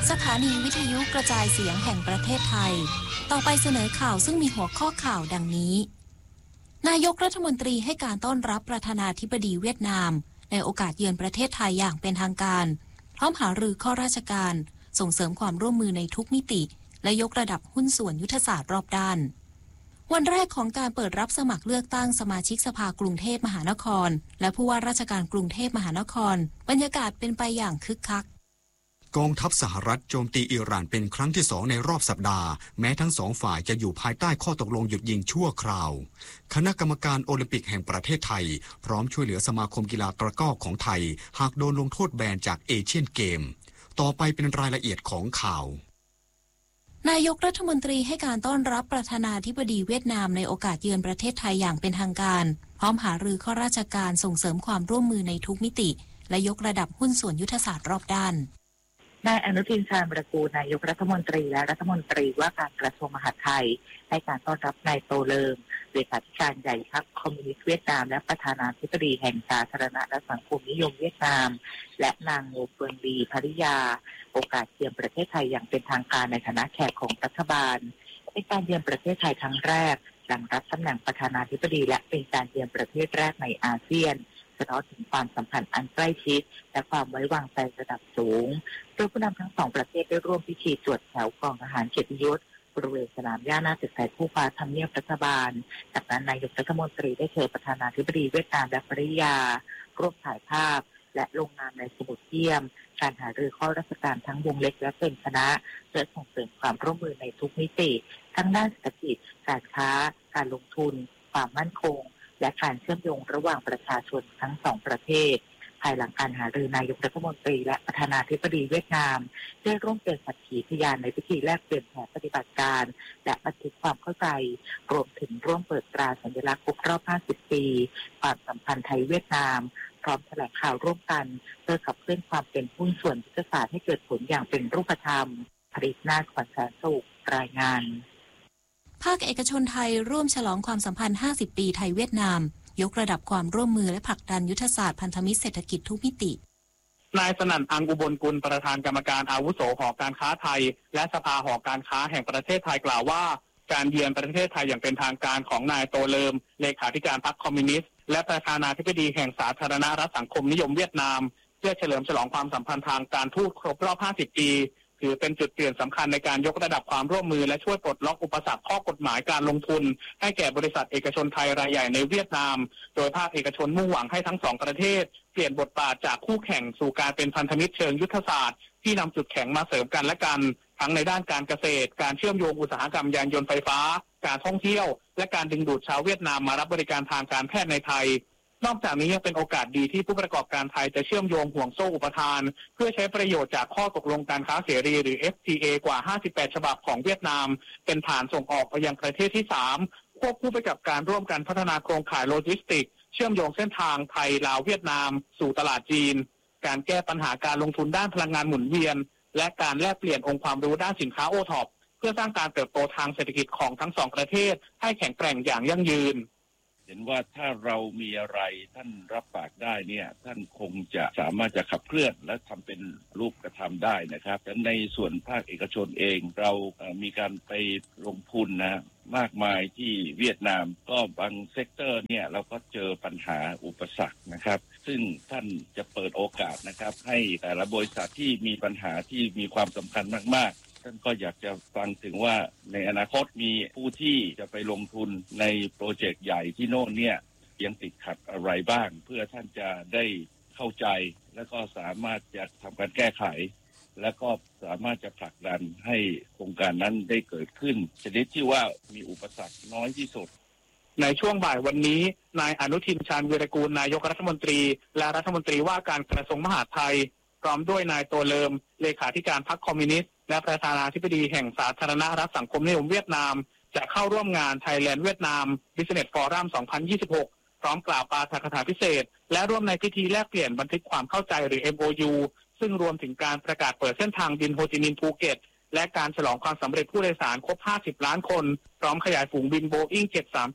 สถานีวิทยุกระจายเสียงแห่งประเทศไทยต่อไปเสนอข่าวซึ่งมีหัวข้อข่าวดังนี้นายกรัฐมนตรีให้การต้อนรับประธานาธิบดีเวียดนามในโอกาสเยือนประเทศไทยอย่างเป็นทางการพร้อมหารือข้อราชการส่งเสริมความร่วมมือในทุกมิติและยกระดับหุ้นส่วนยุทธศาสตร์รอบด้านวันแรกของการเปิดรับสมัครเลือกตั้งสมาชิกสภากรุงเทพมหานครและผู้ว่าราชการกรุงเทพมหานครบรรยากาศเป็นไปอย่างคึกคักกองทัพสหรัฐโจมตีอิหร่านเป็นครั้งที่2ในรอบสัปดาห์แม้ทั้ง2ฝ่ายจะอยู่ภายใต้ข้อตกลงหยุดยิงชั่วคราวคณะกรรมการโอลิมปิกแห่งประเทศไทยพร้อมช่วยเหลือสมาคมกีฬาตะกร้อของไทยหากโดนลงโทษแบนจากเอเชียนเกมต่อไปเป็นรายละเอียดของข่าวนายกรัฐมนตรีให้การต้อนรับประธานาธิบดีเวียดนามในโอกาสเยือนประเทศไทยอย่างเป็นทางการพร้อมหารือข้อราชการส่งเสริมความร่วมมือในทุกมิติและยกระดับหุ้นส่วนยุทธศาสตร์รอบด้านนายอนุทินชาญวิรากูลนายกรัฐมนตรีและรัฐมนตรีว่าการกระทรวงมหาดไทยให้การต้อนรับนายโตเลิมเลขาธิการใหญ่พรรคคอมมิวนิสต์เวียดนามและประธานาธิบดีแห่งสาธารณรัฐสังคมนิยมเวียดนามและนางโงเฟิงลีภริยาโอกาสเยือนประเทศไทยอย่างเป็นทางการในฐานะแขกของรัฐบาลเป็นการเยือนประเทศไทยครั้งแรกหลังรับตำแหน่งประธานาธิบดีและเป็นการเยือนประเทศแรกในอาเซียนสะท้อนถึงความสัมพันธ์อันใกล้ชิดและความไว้วางใจระดับสูงโดยผู้นำทั้งสองประเทศได้ร่วมพิธีตรวจแถวกองทหารเกียรติยศบริเวณสนามหญ้าหน้าตึกไทยคู่ฟ้าทำเนียบรัฐบาลจากนั้นนายกรัฐมนตรีได้เชิญประธานาธิบดีเวียดนามและภริยาร่วมถ่ายภาพและลงนามในสมุดเยี่ยมการหารือข้อราชการทั้งวงเล็กและเป็นคณะเพื่อส่งเสริมความร่วมมือในทุกมิติทั้งด้านเศรษฐกิจการค้าการลงทุนความมั่นคงและการเชื่อมโยงระหว่างประชาชนทั้งสองประเทศภายหลังการหารือนายกรัฐมนตรีและประธานาธิบดีเวียดนามได้ร่วมเป็นสักขีพยานในพิธีแลกเปลี่ยนแผนปฏิบัติการและบันทึกความเข้าใจรวมถึงร่วมเปิดตราสัญลักษณ์ครบรอบ 50 ปีความสัมพันธ์ไทยเวียดนามพร้อมแถลงข่าวร่วมกันเพื่อขับเคลื่อนความเป็นหุ้นส่วนยุทธศาสตร์ให้เกิดผลอย่างเป็นรูปธรรมผลิตนาถขวัญแสนสุขรายงานภาคเอกชนไทยร่วมฉลองความสัมพันธ์ 50 ปีไทยเวียดนามยกระดับความร่วมมือและผลักดันยุทธศาสตร์พันธมิตรเศรษฐกิจทุกมิตินายสนั่น อังอุบลกุลประธานกรรมการอาวุโสหอการค้าไทยและสภาหอการค้าแห่งประเทศไทยกล่าวว่าการเยือนประเทศไทยอย่างเป็นทางการของนายโตเลิมเลขาธิการพรรคคอมมิวนิสต์และประธานาธิบดีแห่งสาธารณรัฐสังคมนิยมเวียดนามเพื่อเฉลิมฉลองความสัมพันธ์ทางการทูตครบรอบ 50 ปีถือเป็นจุดเปลี่ยนสำคัญในการยกระดับความร่วมมือและช่วยปลดล็อกอุปสรรคข้อกฎหมายการลงทุนให้แก่บริษัทเอกชนไทยรายใหญ่ในเวียดนามโดยภาคเอกชนมุ่งหวังให้ทั้งสองประเทศเปลี่ยนบทบาทจากคู่แข่งสู่การเป็นพันธมิตรเชิงยุทธศาสตร์ที่นำจุดแข็งมาเสริมกันและกันทั้งในด้านการเกษตรการเชื่อมโยงอุตสาหกรรมยานยนต์ไฟฟ้าการท่องเที่ยวและการดึงดูดชาวเวียดนามมารับบริการทางการแพทย์ในไทยนอกจากนี้ยังเป็นโอกาสดีที่ผู้ประกอบการไทยจะเชื่อมโยงห่วงโซ่อุปทานเพื่อใช้ประโยชน์จากข้อตกลงการค้าเสรีหรือ FTA กว่า 58 ฉบับของเวียดนามเป็นฐานส่งออกไปยังประเทศที่ 3 ควบคู่ไปกับการร่วมกันพัฒนาโครงข่ายโลจิสติกส์เชื่อมโยงเส้นทางไทยลาวเวียดนามสู่ตลาดจีนการแก้ปัญหาการลงทุนด้านพลังงานหมุนเวียนและการแลกเปลี่ยนองค์ความรู้ด้านสินค้าโอท็อปเพื่อสร้างการเติบโตทางเศรษฐกิจของทั้งสองประเทศให้แข็งแกร่งอย่างยั่งยืนเห็นว่าถ้าเรามีอะไรท่านรับปากได้เนี่ยท่านคงจะสามารถจะขับเคลื่อนและทำเป็นรูปกระทำได้นะครับและในส่วนภาคเอกชนเองเรามีการไปลงทุนนะมากมายที่เวียดนามก็บางเซกเตอร์เนี่ยเราก็เจอปัญหาอุปสรรคนะครับซึ่งท่านจะเปิดโอกาสนะครับให้แต่ละบริษัทที่มีปัญหาที่มีความสำคัญมากๆท่านก็อยากจะฟังถึงว่าในอนาคตมีผู้ที่จะไปลงทุนในโปรเจกต์ใหญ่ที่โน่นเนี่ยยังติดขัดอะไรบ้างเพื่อท่านจะได้เข้าใจแล้วก็สามารถจะทำการแก้ไขแล้วก็สามารถจะผลักดันให้โครงการนั้นได้เกิดขึ้นชนิดที่ว่ามีอุปสรรคน้อยที่สุดในช่วงบ่ายวันนี้นายอนุทินชาญวีรกูลนายกรัฐมนตรีและรัฐมนตรีว่าการกระทรวงมหาดไทยพร้อมด้วยนายโตเลิมเลขาธิการพรรคคอมมิวนิสต์และประธานาธิบดีแห่งสาธารณรัฐสังคมนิยมเวียดนามจะเข้าร่วมงาน Thailand เวียดนาม Business Forum 2026 พร้อมกล่าวปาฐกถาพิเศษและร่วมในพิธีแลกเปลี่ยนบันทึกความเข้าใจหรือ MOU ซึ่งรวมถึงการประกาศเปิดเส้นทางบินโฮจิมินห์ภูเก็ตและการฉลองความสำเร็จผู้โดยสารครบ 50 ล้านคนพร้อมขยายฝูงบิน Boeing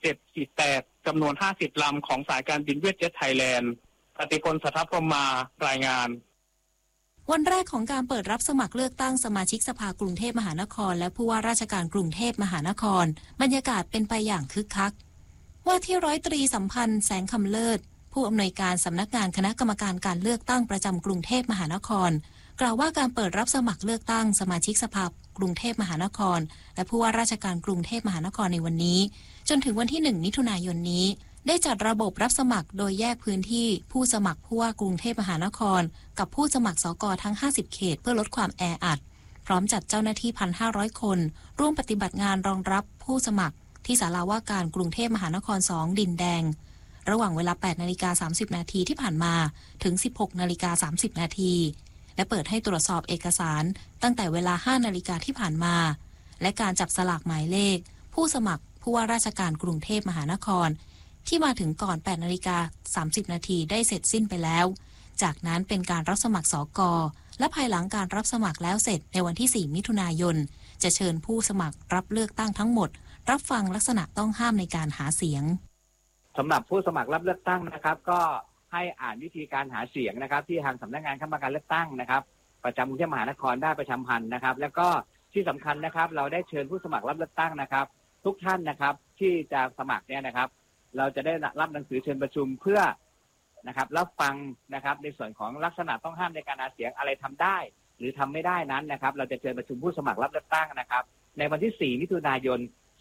737-8 จำนวน 50 ลำของสายการบินเวียดเจ็ตไทยแลนด์ปฏิพล สัทธพรหมารายงานวันแรกของการเปิดรับสมัครเลือกตั้งสมาชิกสภากรุงเทพมหานครและผู้ว่าราชการกรุงเทพมหานครบรรยากาศเป็นไปอย่างคึกคักว่าที่ร้อยตรีสัมพันธ์แสงคำเลิศผู้อำนวยการสำนักงานคณะกรรมการการเลือกตั้งประจำกรุงเทพมหานครกล่าวว่าการเปิดรับสมัครเลือกตั้งสมาชิกสภากรุงเทพมหานครและผู้ว่าราชการกรุงเทพมหานครในวันนี้จนถึงวันที่1มิถุนายนนี้ได้จัดระบบรับสมัครโดยแยกพื้นที่ผู้สมัครผู้ว่ากรุงเทพมหานครกับผู้สมัครสกทั้ง50เขตเพื่อลดความแออัดพร้อมจัดเจ้าหน้าที่ 1,500 คนร่วมปฏิบัติงานรองรับผู้สมัครที่ศาลาว่าการกรุงเทพมหานคร2ดินแดงระหว่างเวลา 8:30 นาทีที่ผ่านมาถึง 16:30 นาทีและเปิดให้ตรวจสอบเอกสารตั้งแต่เวลา 5 นาฬิกาที่ผ่านมาและการจับสลากหมายเลขผู้สมัครผู้ว่าราชการกรุงเทพมหานครที่มาถึงก่อน 8:30 นาทีได้เสร็จสิ้นไปแล้วจากนั้นเป็นการรับสมัครสก.และภายหลังการรับสมัครแล้วเสร็จในวันที่ 4 มิถุนายนจะเชิญผู้สมัครรับเลือกตั้งทั้งหมดรับฟังลักษณะต้องห้ามในการหาเสียงสำหรับผู้สมัครรับเลือกตั้งนะครับก็ให้อ่านวิธีการหาเสียงนะครับที่ทางสำนักงานคณะกรรมการเลือกตั้งนะครับประจำกรุงเทพมหานครได้ประชาสัมพันธ์นะครับแล้วก็ที่สำคัญนะครับเราได้เชิญผู้สมัครรับเลือกตั้งนะครับทุกท่านนะครับที่จะสมัครเนี่ยนะครับเราจะได้รับหนังสือเชิญประชุมเพื่อนะครับรับฟังนะครับในส่วนของลักษณะต้องห้ามในการหาเสียงอะไรทำได้หรือทำไม่ได้นั้นนะครับเราจะเชิญประชุมผู้สมัครรับเลือกตั้งนะครับในวันที่ 4 มิถุนายน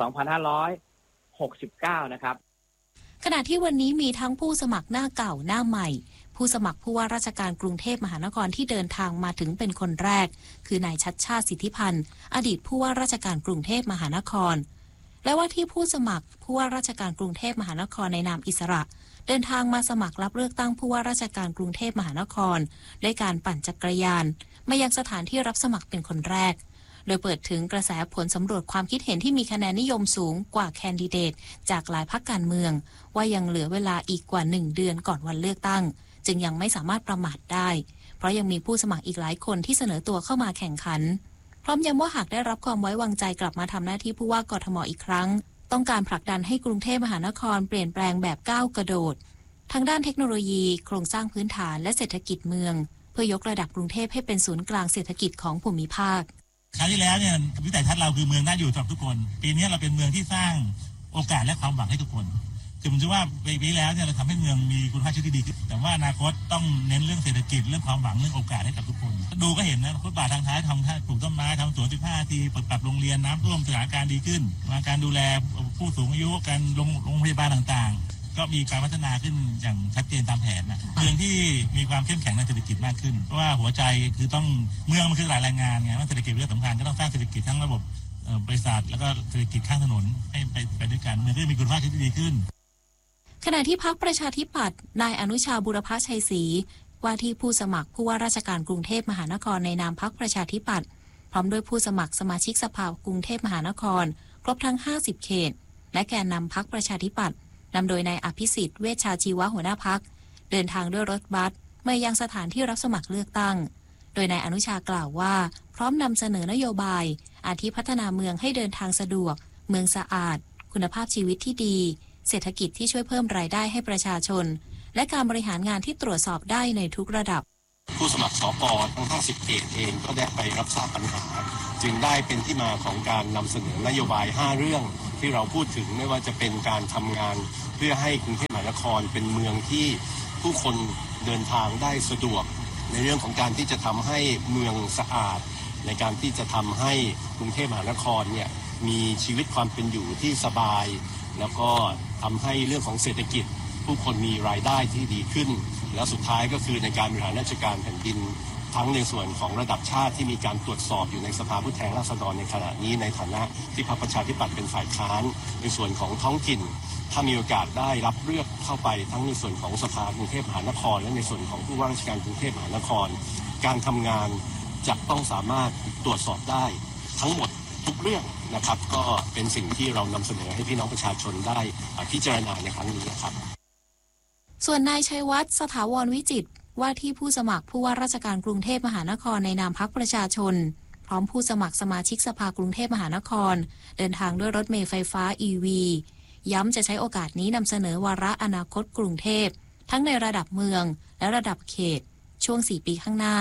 2569 นะครับขณะที่วันนี้มีทั้งผู้สมัครหน้าเก่าหน้าใหม่ผู้สมัครผู้ว่าราชการกรุงเทพมหานครที่เดินทางมาถึงเป็นคนแรกคือนายชัชชาติสิทธิพันธ์อดีตผู้ว่าราชการกรุงเทพมหานครและว่าที่ผู้สมัครผู้ว่าราชการกรุงเทพมหานครในนามอิสระเดินทางมาสมัครรับเลือกตั้งผู้ว่าราชการกรุงเทพมหานครด้วยการปั่นจักรยานมายังสถานที่รับสมัครเป็นคนแรกโดยเปิดถึงกระแสผลสำรวจความคิดเห็นที่มีคะแนนนิยมสูงกว่าแคนดิเดตจากหลายพรรคการเมืองว่ายังเหลือเวลาอีกกว่า1เดือนก่อนวันเลือกตั้งจึงยังไม่สามารถประมาทได้เพราะยังมีผู้สมัครอีกหลายคนที่เสนอตัวเข้ามาแข่งขันพร้อมย้ำว่าหากได้รับความไว้วางใจกลับมาทำหน้าที่ผู้ว่ากทม.อีกครั้งต้องการผลักดันให้กรุงเทพมหานครเปลี่ยนแปลงแบบก้าวกระโดดทางด้านเทคโนโลยีโครงสร้างพื้นฐานและเศรษฐกิจเมืองเพื่อยกระดับกรุงเทพให้เป็นศูนย์กลางเศรษฐกิจของภูมิภาคคราวที่แล้วเนี่ยวิสัยทัศน์เราคือเมืองน่าอยู่สำหรับทุกคนปีนี้เราเป็นเมืองที่สร้างโอกาสและความหวังให้ทุกคนคือผมเชื่อว่าปีแล้วเนี่ยเราทำให้เมืองมีคุณภาพชีวิตที่ดีขึ้นแต่ว่าอนาคตต้องเน้นเรื่องเศรษฐกิจเรื่องความหวังเรื่องโอกาสให้กับทุกคนดูก็เห็นนะฟุตบาททางท้ายทำปลูกต้นไม้ทำสวน15 นาทีปรับโรงเรียนน้ำท่วมสถานการณ์ดีขึ้นการดูแลผู้สูงอายุการโรงพยาบาลต่างๆก็มีการพัฒนาขึ้นอย่างชัดเจนตามแผนนะเมืองที่มีความเข้มแข็งในเศรษฐกิจมากขึ้นเพราะว่าหัวใจคือต้องเมืองมันคือหลายแรงงานไงว่าเศรษฐกิจเป็นเรื่องสำคัญก็ต้องสร้างเศรษฐกิจทั้งระบบบริษัทแล้วก็เศรษฐกิจข้างถนนให้ไปด้วยกันเมืองก็มีคุณภาพชีวิตที่ดีขึ้นขณะที่พรรคประชาธิปัตย์นายอนุชาบุรพชัยศรีว่าที่ผู้สมัครผู้ว่าราชการกรุงเทพมหานครในนามพรรคประชาธิปัตย์พร้อมด้วยผู้สมัครสมาชิกสภากรุงเทพมหานครครบทั้ง50เขตและแกนนำพรรคประชาธิปัตย์นำโดยนายอภิสิทธิ์เวชชาชีวะหัวหน้าพรรคเดินทางด้วยรถบัสมายังสถานที่รับสมัครเลือกตั้งโดยนายอนุชากล่าวว่าพร้อมนำเสนอนโยบายอาทิพัฒนาเมืองให้เดินทางสะดวกเมืองสะอาดคุณภาพชีวิตที่ดีเศรษฐกิจที่ช่วยเพิ่มรายได้ให้ประชาชนและการบริหารงานที่ตรวจสอบได้ในทุกระดับผู้สมัครสก.ทั้ง50เขตเองก็ได้ไปรับทราบปัญหาจึงได้เป็นที่มาของการนำเสนอนโยบาย5เรื่องที่เราพูดถึงไม่ว่าจะเป็นการทำงานเพื่อให้กรุงเทพมหานครเป็นเมืองที่ผู้คนเดินทางได้สะดวกในเรื่องของการที่จะทำให้เมืองสะอาดในการที่จะทำให้กรุงเทพมหานครเนี่ยมีชีวิตความเป็นอยู่ที่สบายแล้วก็ทำให้เรื่องของเศรษฐกิจผู้คนมีรายได้ที่ดีขึ้นแล้วสุดท้ายก็คือในการบริหารราชการแผ่นดินทั้งในส่วนของระดับชาติที่มีการตรวจสอบอยู่ในสภาผู้แทนราษฎรในขณะนี้ในฐานะที่พรรคประชาธิปัตย์เป็นฝ่ายค้านในส่วนของท้องถิ่นถ้ามีโอกาสได้รับเลือกเข้าไปทั้งในส่วนของสภากรุงเทพมหานครและในส่วนของผู้ว่าราชการกรุงเทพมหานครการทำงานจะต้องสามารถตรวจสอบได้ทั้งหมดทุกเรื่องนะครับก็เป็นสิ่งที่เรานำเสนอให้พี่น้องประชาชนได้พิจารณาในครั้งนี้นะครับส่วนนายชัยวัฒน์สถาวรวิจิตรว่าที่ผู้สมัครผู้ว่าราชการกรุงเทพมหานครในนามพรรคประชาชนพร้อมผู้สมัครสมาชิกสภากรุงเทพมหานครเดินทางด้วยรถเมล์ไฟฟ้า EV ย้ำจะใช้โอกาสนี้นำเสนอวาระอนาคตกรุงเทพทั้งในระดับเมืองและระดับเขตช่วง4 ปีข้างหน้า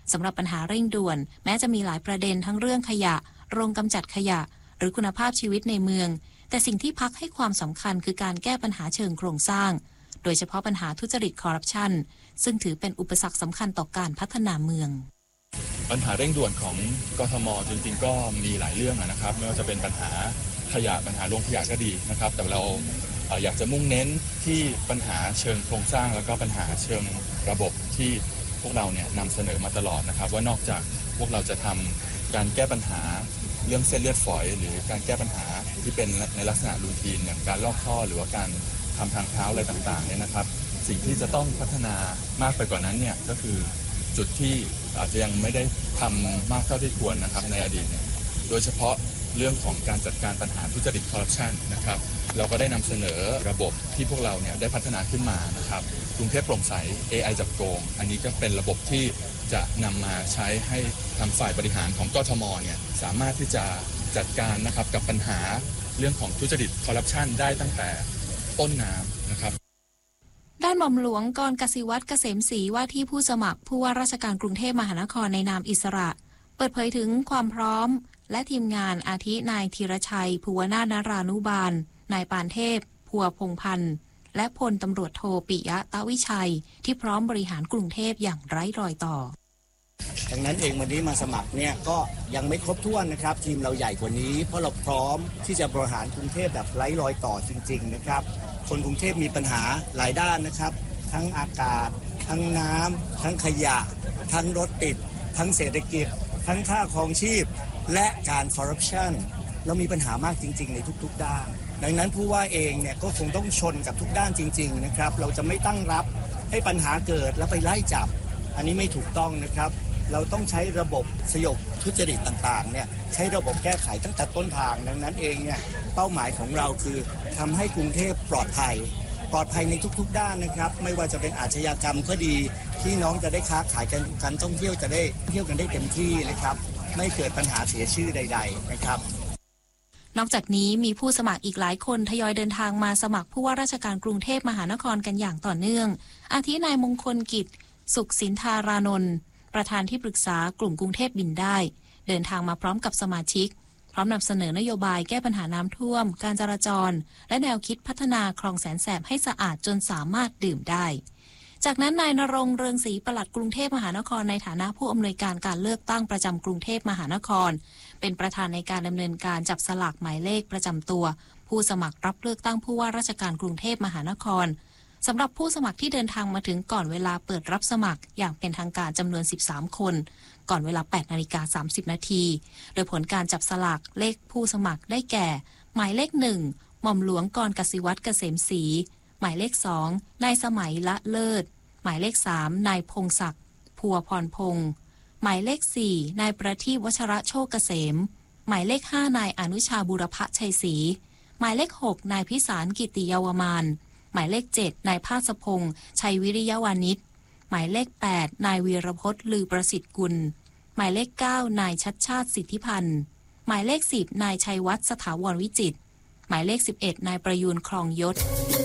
สำหรับปัญหาเร่งด่วนแม้จะมีหลายประเด็นทั้งเรื่องขยะโรงกำจัดขยะหรือคุณภาพชีวิตในเมืองแต่สิ่งที่พรรคให้ความสำคัญคือการแก้ปัญหาเชิงโครงสร้างโดยเฉพาะปัญหาทุจริตคอร์รัปชันซึ่งถือเป็นอุปสรรคสำคัญต่อการพัฒนาเมืองปัญหาเร่งด่วนของกทม.จริงๆก็มีหลายเรื่องนะครับไม่ว่าจะเป็นปัญหาขยะปัญหาโรงขยะก็ดีนะครับแต่เราอยากจะมุ่งเน้นที่ปัญหาเชิงโครงสร้างแล้วก็ปัญหาเชิงระบบที่พวกเราเนี่ยนำเสนอมาตลอดนะครับว่านอกจากพวกเราจะทำการแก้ปัญหาเรื่องเส้นเลือดฝอยหรือการแก้ปัญหาที่เป็นในลักษณะรูทีนอย่างการลอกท่อหรือว่าการทำทางเท้าอะไรต่างๆเนี่ยนะครับสิ่งที่จะต้องพัฒนามากไปกว่านั้นเนี่ยก็คือจุดที่อาจจะยังไม่ได้ทำมากเท่าที่ควรนะครับในอดีตเนี่ยโดยเฉพาะเรื่องของการจัดการปัญหาทุจริตคอร์รัปชันนะครับเราก็ได้นำเสนอระบบที่พวกเราเนี่ยได้พัฒนาขึ้นมานะครับกรุงเทพโปร่งใส AI จับโกงอันนี้ก็เป็นระบบที่จะนำมาใช้ให้ทางฝ่ายบริหารของกทมเนี่ยสามารถที่จะจัดการนะครับกับปัญหาเรื่องของทุจริตคอร์รัปชันได้ตั้งแต่ต้นน้ำนะครับด้านหม่อมหลวงกรกสิวัฒน์เกษมศรีว่าที่ผู้สมัครผู้ว่าราชการกรุงเทพมหานครในนามอิสระเปิดเผยถึงความพร้อมและทีมงานอาทินายธีรชัยภูวนาถนรานุบาลนายปานเทพพัวพงพันธ์และพลตำรวจโทปิยะตะวิชัยที่พร้อมบริหารกรุงเทพอย่างไร้รอยต่อดังนั้นเองวันนี้มาสมัครเนี่ยก็ยังไม่ครบถ้วนนะครับทีมเราใหญ่กว่านี้เพราะเราพร้อมที่จะบริหารกรุงเทพแบบไร้รอยต่อจริงๆนะครับคนกรุงเทพมีปัญหาหลายด้านนะครับทั้งอากาศทั้งน้ำทั้งขยะทั้งรถติดทั้งเศรษฐกิจทั้งค่าครองชีพและการคอร์รัปชันเรามีปัญหามากจริงๆในทุกๆด้านดังนั้นผู้ว่าเองเนี่ยก็คงต้องชนกับทุกด้านจริงๆนะครับเราจะไม่ตั้งรับให้ปัญหาเกิดแล้วไปไล่จับอันนี้ไม่ถูกต้องนะครับเราต้องใช้ระบบสยบทุจริตต่างๆเนี่ยใช้ระบบแก้ไขตั้งแต่ต้นทางดังนั้นเองเนี่ยเป้าหมายของเราคือทำให้กรุงเทพปลอดภัยในทุกๆด้านนะครับไม่ว่าจะเป็นอาชญากรรมก็ดีที่น้องจะได้ค้าขายกันการท่องเที่ยวจะได้เที่ยวกันได้เต็มที่นะครับไม่เกิดปัญหาเสียชื่อใดๆนะครับนอกจากนี้มีผู้สมัครอีกหลายคนทยอยเดินทางมาสมัครผู้ว่าราชการกรุงเทพมหานครกันอย่างต่อเนื่องอาทินายมงคลกิจสุขสินธารานนท์ประธานที่ปรึกษากลุ่มกรุงเทพบินได้เดินทางมาพร้อมกับสมาชิกพร้อมนำเสนอนโยบายแก้ปัญหาน้ำท่วมการจราจรและแนวคิดพัฒนาคลองแสนแสบให้สะอาดจนสามารถดื่มได้จากนั้นนายณรงค์เรืองศรีปลัดกรุงเทพมหานครในฐานะผู้อำนวยการการเลือกตั้งประจำกรุงเทพมหานครเป็นประธานในการดำเนินการจับสลากหมายเลขประจำตัวผู้สมัครรับเลือกตั้งผู้ว่าราชการกรุงเทพมหานครสำหรับผู้สมัครที่เดินทางมาถึงก่อนเวลาเปิดรับสมัครอย่างเป็นทางการจำนวน13คนก่อนเวลา 8:30 น.โดยผลการจับสลากเลขผู้สมัครได้แก่หมายเลข1หม่อมหลวงกรกสิวัฒน์เกษมศรีหมายเลข2นายสมัยละเลิศหมายเลข3นายพงศักดิ์พัวพรพงษ์หมายเลข4นายประทีปวชระโชคเกษมหมายเลข5นายอนุชาบุรพชัยศรีหมายเลข6นายพิสารกิติเยาวมานหมายเลข7นายภาสพงษ์ชัยวิริยวานิชหมายเลข8นายวีรพจน์ลือประสิทธิ์กุลหมายเลข9นายชัดชาติสิทธิพันธ์หมายเลข10นายชัยวัฒน์สถาวรวิจิตรหมายเลข11นายประยูรครองยศ